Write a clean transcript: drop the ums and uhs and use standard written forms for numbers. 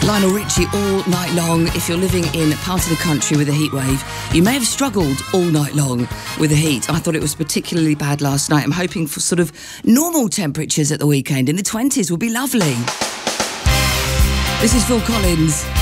Lionel Richie all night long. If you're living in part of the country with a heat wave, you may have struggled all night long with the heat. I thought it was particularly bad last night. I'm hoping for sort of normal temperatures at the weekend. In the 20s would be lovely. This is Phil Collins.